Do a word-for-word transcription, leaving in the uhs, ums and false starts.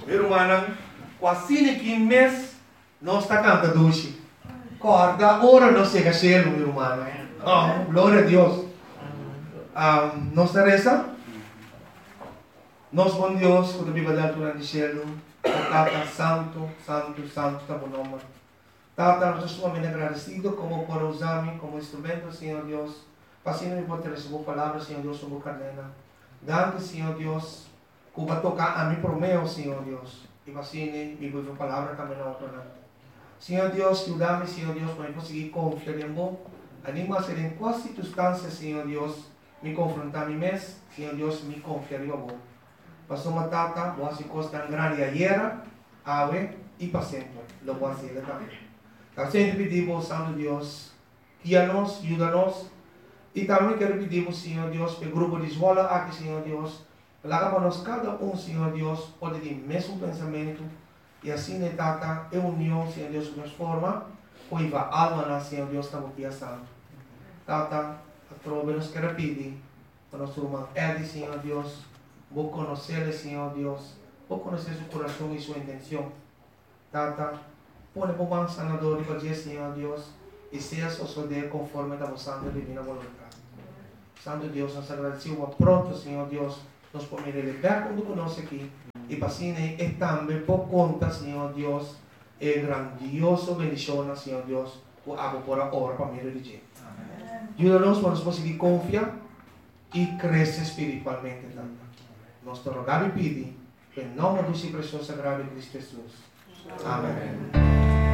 Meu irmão, quase que mês não está cantando doce. Corda, ora não chega cielo, meu irmão. Oh, glória a Deus. Um, nossa reza. Nós, bom Deus, quando a Bíblia dá durante o cielo, Tata Santo, Santo, Santo, está bom nome. Tata, nós estamos muito agradecidos como por usar-me como instrumento, Senhor Deus. Passando me pode receber palavras, Senhor Deus, sobre a cadena. Dando, Senhor Deus, que vai tocar a mim por meu, Senhor Deus. E assim, me vou palavra também na outra. Senhor Deus, ajuda-me, Senhor Deus, para eu conseguir confiar em você. Anima a ser em quais circunstâncias, Senhor Deus, me confrontar a mim mesmo, Senhor Deus, me confiar em você. Passou uma tata, boa se costa grande ayer, ave e para sempre. Lo voy a hacer também. Então, sempre pedimos, Santo Deus, guia-nos, ajuda-nos. E também quero pedir, Senhor Deus, para o grupo de escola aqui, Senhor Deus, para que nós cada um, Senhor Deus, pode ter o mesmo pensamento. E assim, né, tata, é união, Senhor Deus, de forma, pois a alma, Senhor Deus, está aqui, Santo. Tata, a trova nos quer pedir, para nosso irmão Edi, Senhor Deus, vou conhecer, Senhor Deus, vou conhecer seu coração e sua intenção. Tata, põe para o banco sanador e para dizer, Senhor Deus, e seja suceder conforme a vossa divina vontade. Santo Deus, nós agradecemos pronto, Senhor Deus, nos podemos libertar quando conosco aqui. E para assim, é também por conta, Senhor Deus, é grandioso bendição, Senhor Deus, por água por a hora para mim religião. Ajuda-nos para nós conseguir confiar e crescer espiritualmente também. Nós te rogamos e pedimos, em nome do seu precioso sagrado Cristo Jesus. Amém.